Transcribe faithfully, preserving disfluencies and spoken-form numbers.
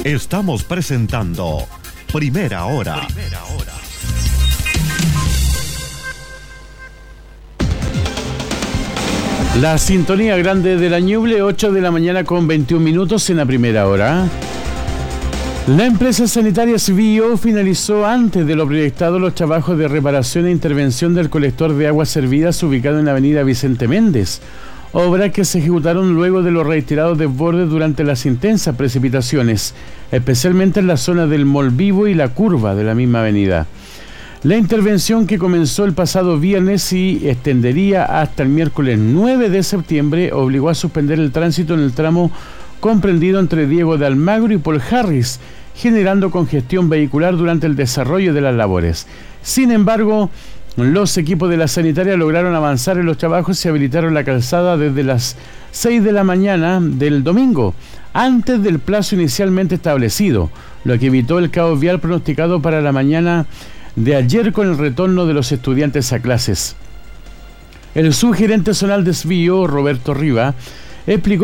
Estamos presentando Primera Hora. Primera Hora. La sintonía grande de la Ñuble, ocho de la mañana con veintiún minutos en la primera hora. La empresa sanitaria Svío finalizó antes de lo proyectado los trabajos de reparación e intervención del colector de aguas servidas ubicado en la avenida Vicente Méndez, obras que se ejecutaron luego de los reiterados desbordes durante las intensas precipitaciones, especialmente en la zona del Molvivo y la curva de la misma avenida. La intervención, que comenzó el pasado viernes y extendería hasta el miércoles nueve de septiembre, obligó a suspender el tránsito en el tramo comprendido entre Diego de Almagro y Paul Harris, generando congestión vehicular durante el desarrollo de las labores. Sin embargo, los equipos de la sanitaria lograron avanzar en los trabajos y habilitaron la calzada desde las seis de la mañana del domingo, antes del plazo inicialmente establecido, lo que evitó el caos vial pronosticado para la mañana de ayer con el retorno de los estudiantes a clases. El subgerente zonal de Svío, Roberto Riva, explicó